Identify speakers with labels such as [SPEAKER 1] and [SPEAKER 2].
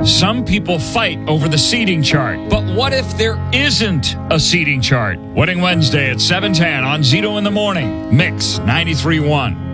[SPEAKER 1] Some people fight over the seating chart. But what if there isn't a seating chart? Wedding Wednesday at 7:10 on Zito in the Morning. Mix 93.1.